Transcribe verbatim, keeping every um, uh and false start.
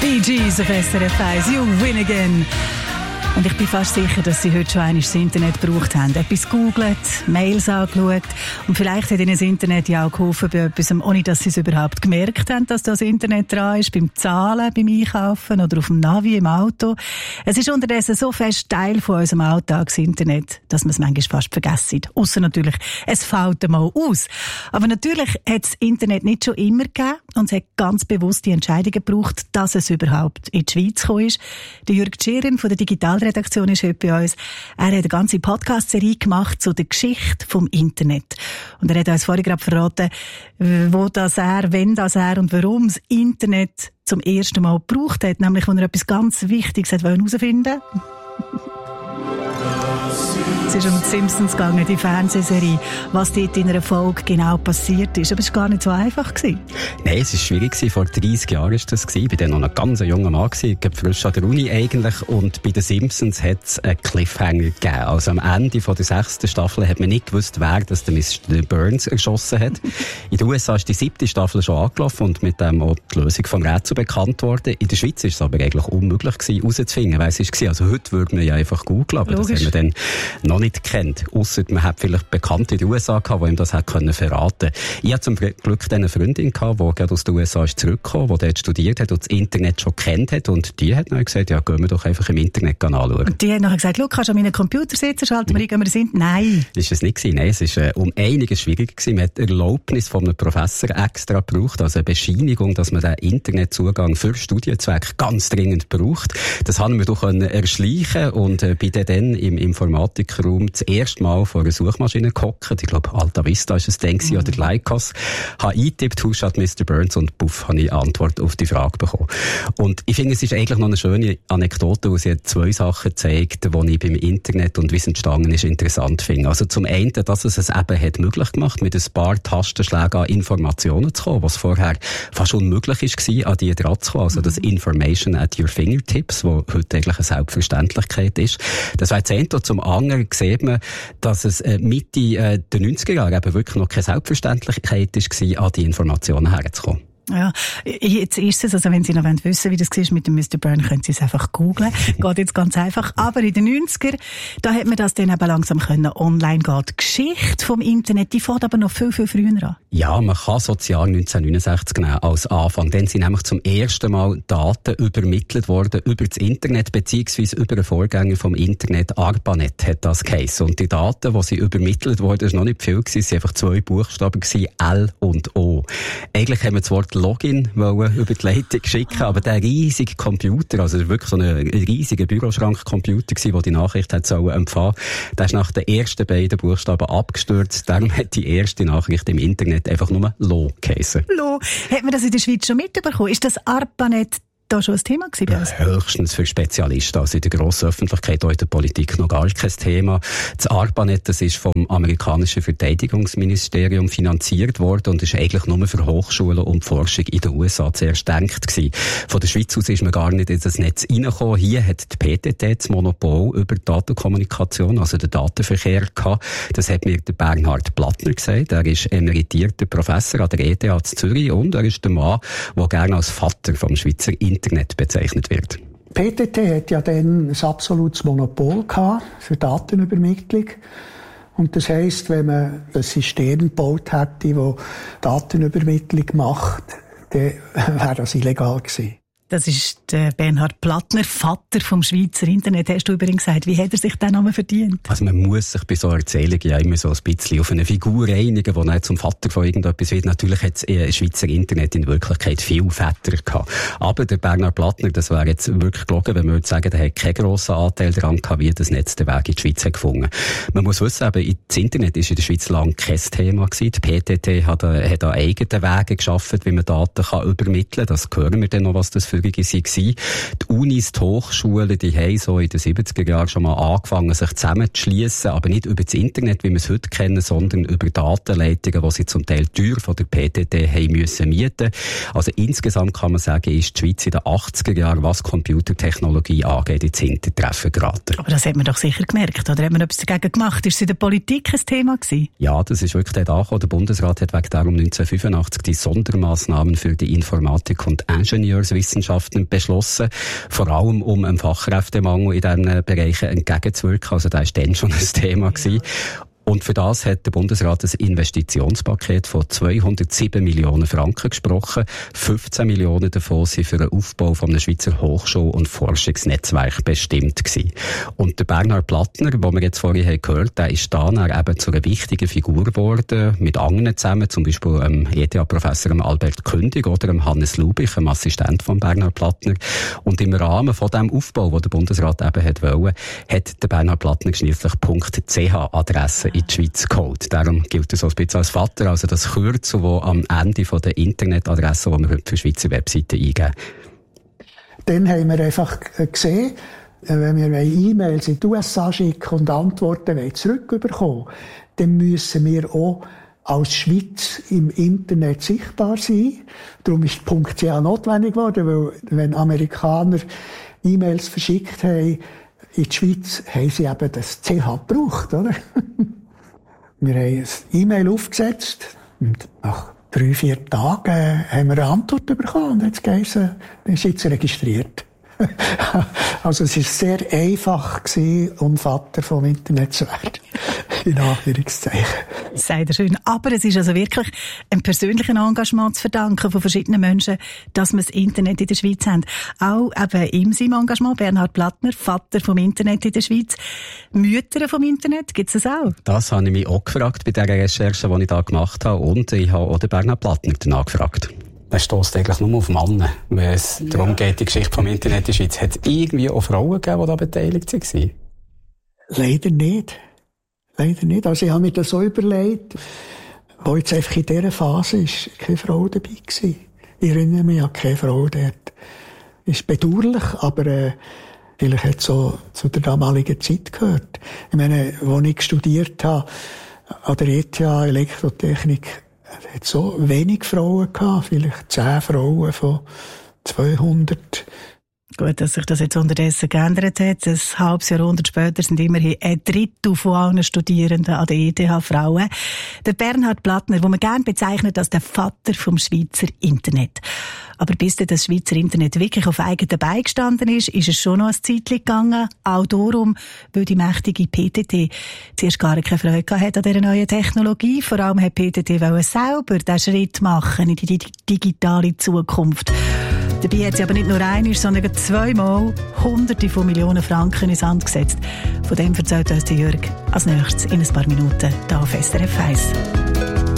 Bee Gees auf S R F eins, You Win Again. Und ich bin fast sicher, dass Sie heute schon einmal das Internet gebraucht haben. Etwas gegoogelt, Mails angeschaut und vielleicht hat Ihnen das Internet ja auch geholfen bei etwas, ohne dass Sie es überhaupt gemerkt haben, dass das Internet dran ist, beim Zahlen, beim Einkaufen oder auf dem Navi im Auto. Es ist unterdessen so fest Teil von unserem Alltag, das Internet, dass man es manchmal fast vergessen. Ausser natürlich, es fällt mal aus. Aber natürlich hat das Internet nicht schon immer gegeben und es hat ganz bewusst die Entscheidung gebraucht, dass es überhaupt in die Schweiz gekommen ist. Der Jürg Tschirren von der Digital Redaktion ist heute bei uns. Er hat eine ganze Podcast-Serie gemacht zu der Geschichte vom Internet. Und er hat uns vorhin gerade verraten, wo das er, wenn das er und warum das Internet zum ersten Mal gebraucht hat. Nämlich, wenn er etwas ganz Wichtiges herausfinden wollte. Es ist um die Simpsons gegangen, die Fernsehserie, was dort in einer Folge genau passiert ist. Aber es war gar nicht so einfach. Nein, es war schwierig. Vor dreissig Jahren war das. Ich war dann noch ein ganz junger Mann, frisch an der Uni eigentlich. Und bei den Simpsons hat es einen Cliffhanger gegeben. Also am Ende von der sechsten Staffel hat man nicht gewusst, wer das der Mister Burns erschossen hat. In den U S A ist die siebte Staffel schon angelaufen und mit dem auch die Lösung vom Rätsel bekannt worden. In der Schweiz ist es aber eigentlich unmöglich gewesen, herauszufinden, wer es war. Also heute würde man ja einfach googeln, aber Logisch. Das haben wir dann noch nicht kennt. Ausser man hat vielleicht Bekannte in den U S A gehabt, die ihm das hat können verraten. Ich hatte zum Glück eine Freundin gehabt, die gerade aus den U S A ist zurückgekommen, die dort studiert hat und das Internet schon kennt hat. Und die hat dann gesagt, ja, gehen wir doch einfach im Internet anschauen. Und die hat nachher gesagt, schau, kannst du an meinen Computer sitzen, schalten wir ein, gehen wir sind? Nein. Ist es nicht gewesen. Nein, es ist äh, um einiges schwieriger gewesen. Man hat Erlaubnis von einem Professor extra gebraucht, also eine Bescheinigung, dass man den Internetzugang für Studienzwecke ganz dringend braucht. Das haben wir doch erschleichen und äh, bin dann im Informatikraum das erste Mal vor einer Suchmaschine gehockt. Ich glaube, Alta Vista ist es dann gewesen, mhm. oder Lycos. Habe eingetippt, «Who shot Mister Burns?» und puff, habe ich Antwort auf die Frage bekommen. Und ich finde, es ist eigentlich noch eine schöne Anekdote, wo sie zwei Sachen zeigt, die ich beim Internet und wie es entstanden ist, interessant finde. Also zum einen, dass es es eben hat möglich gemacht, mit ein paar Tastenschlägen an Informationen zu kommen, was vorher fast unmöglich war, an die dran zu kommen. Also das Information at your fingertips, wo heute eigentlich eine Selbstverständlichkeit ist. Das war das eine. Und zum anderen sieht man, dass es äh, Mitte äh, der neunziger Jahre eben wirklich noch keine Selbstverständlichkeit war, an die Informationen herzukommen. Ja, jetzt ist es, also wenn Sie noch wissen wollen, wie das war mit dem Mister Burns, können Sie es einfach googlen. Geht jetzt ganz einfach. Aber in den neunziger, da hat man das dann eben langsam können online gehen. Die Geschichte vom Internet, die fängt aber noch viel, viel früher an. Ja, man kann so das Jahr neunzehnhundertneunundsechzig nehmen als Anfang. Dann sind nämlich zum ersten Mal Daten übermittelt worden über das Internet, beziehungsweise über einen Vorgänger vom Internet. ARPANET hat das geheißen. Und die Daten, die sie übermittelt wurden, ist noch nicht viel gewesen. Es waren einfach zwei Buchstaben gewesen, L und O. Eigentlich haben wir das Wort Login wollen über die Leitung schicken, aber der riesige Computer, also wirklich so ein riesiger Büroschrank-Computer gewesen, der die Nachricht hat sollen empfangen, der ist nach den ersten beiden Buchstaben abgestürzt. Darum hat die erste Nachricht im Internet einfach nur Lo geheissen. Lo. Hat man das in der Schweiz schon mitbekommen? Ist das ARPANET da schon ein Thema gewesen bei uns? Ja, höchstens für Spezialisten. Also in der grossen Öffentlichkeit, auch in der Politik noch gar kein Thema. Das ARPANET, das ist vom amerikanischen Verteidigungsministerium finanziert worden und ist eigentlich nur für Hochschulen und Forschung in den U S A zuerst gedacht gewesen. Von der Schweiz aus ist man gar nicht in das Netz reingekommen. Hier hat die P T T das Monopol über die Datenkommunikation, also den Datenverkehr gehabt. Das hat mir der Bernhard Plattner gesagt. Er ist emeritierter Professor an der E T H in Zürich und er ist der Mann, der gerne als Vater vom Schweizer Internet bezeichnet wird. P T T hat ja dann ein absolutes Monopol gehabt für Datenübermittlung. Und das heisst, wenn man ein System gebaut hätte, das Datenübermittlung macht, dann wäre das illegal gewesen. Das ist der Bernhard Plattner, Vater vom Schweizer Internet. Hast du übrigens gesagt, wie hat er sich den Namen verdient? Also man muss sich bei so Erzählungen ja immer so ein bisschen auf eine Figur einigen, die dann zum Vater von irgendetwas wird. Natürlich hat das Schweizer Internet in Wirklichkeit viel Väter gehabt. Aber der Bernhard Plattner, das wäre jetzt wirklich gelogen, wenn man würde sagen, der hat keinen grossen Anteil daran gehabt, wie das Netz den Weg in die Schweiz hat gefunden. Man muss wissen, eben, das Internet ist in der Schweiz lang kein Thema gewesen. Die P T T hat, hat an eigenen Wegen geschaffen, wie man Daten kann übermitteln kann. Das hören wir dann noch, was das für waren. Die Unis, die Hochschulen, die haben so in den siebziger Jahren schon mal angefangen, sich zusammenzuschliessen, aber nicht über das Internet, wie wir es heute kennen, sondern über Datenleitungen, die sie zum Teil teuer von der P T T haben müssen mieten. Also insgesamt kann man sagen, ist die Schweiz in den achtziger Jahren, was Computertechnologie angeht, ins Hintertreffen geraten. Aber das hat man doch sicher gemerkt, oder hat man etwas dagegen gemacht? Ist es in der Politik ein Thema gewesen? Ja, das ist wirklich dort angekommen. Der Bundesrat hat wegen darum neunzehnhundertfünfundachtzig die Sondermaßnahmen für die Informatik und Ingenieurswissenschaft Gewerkschaften beschlossen, vor allem um einem Fachkräftemangel in diesen Bereichen entgegenzuwirken. Also das war dann schon ein Thema gewesen. Und für das hat der Bundesrat ein Investitionspaket von zweihundertsieben Millionen Franken gesprochen. fünfzehn Millionen davon sind für den Aufbau von einem Schweizer Hochschul- und Forschungsnetzwerk bestimmt gewesen. Und der Bernhard Plattner, den wir jetzt vorhin haben gehört, der ist dann eben zu einer wichtigen Figur geworden, mit anderen zusammen, zum Beispiel dem E T H-Professor Albert Kündig oder dem Hannes Lubich, dem Assistent von Bernhard Plattner. Und im Rahmen von dem Aufbau, den der Bundesrat eben hat wollen, hat der Bernhard Plattner schliesslich .ch-Adresse in die Schweiz geholt. Darum gilt er so ein bisschen als Vater, also das Kürzel, das am Ende von der Internetadresse, die wir heute für Schweizer Webseiten eingeben. Dann haben wir einfach gesehen, wenn wir E-Mails in die U S A schicken und Antworten zurückbekommen, dann müssen wir auch als Schweiz im Internet sichtbar sein. Darum ist .ch notwendig geworden, weil wenn Amerikaner E-Mails verschickt haben in die Schweiz, haben sie eben das C H gebraucht, oder? Wir haben ein E-Mail aufgesetzt und nach drei, vier Tagen haben wir eine Antwort bekommen und jetzt geheißen, dann ist jetzt registriert. Also es war sehr einfach gewesen, um Vater vom Internet zu werden. In Anführungszeichen. Sagt er schön. Aber es ist also wirklich ein persönliches Engagement zu verdanken von verschiedenen Menschen, dass wir das Internet in der Schweiz haben. Auch eben in seinem Engagement, Bernhard Plattner, Vater vom Internet in der Schweiz. Mütter vom Internet, gibt es das auch? Das habe ich mich auch gefragt bei der Recherche, die ich da gemacht habe. Und ich habe auch den Bernhard Plattner danach gefragt. Man stösst eigentlich nur auf Männer, wenn es ja. darum geht, die Geschichte vom Internet in der Schweiz. Hat es irgendwie auch Frauen gegeben, die da beteiligt waren? Leider nicht. Leider nicht. Also ich habe mir das so überlegt, wo jetzt einfach in dieser Phase ist keine Frau dabei gewesen. Ich erinnere mich an keine Frau dort. Ist bedauerlich, aber äh, vielleicht hat es so zu der damaligen Zeit gehört. Ich meine, als ich studiert habe, an der E T H Elektrotechnik, hat so wenig Frauen gehabt, vielleicht zehn Frauen von zweihundert. Gut, dass sich das jetzt unterdessen geändert hat. Ein halbes Jahrhundert später sind immerhin ein Drittel von allen Studierenden an der E T H Frauen. Der Bernhard Plattner, den man gerne bezeichnet als der Vater vom Schweizer Internet. Aber bis dann das Schweizer Internet wirklich auf eigenen Beinen gestanden ist, ist es schon noch ein Zeitchen gegangen. Auch darum, weil die mächtige P T T zuerst gar keine Freude hatte an dieser neuen Technologie. Vor allem hat P T T selber den Schritt machen in die digitale Zukunft. Dabei hat sie aber nicht nur einmal, sondern zweimal Hunderte von Millionen Franken ins Sand gesetzt. Von dem erzählt uns Jörg als nächstes in ein paar Minuten hier auf S R F eins.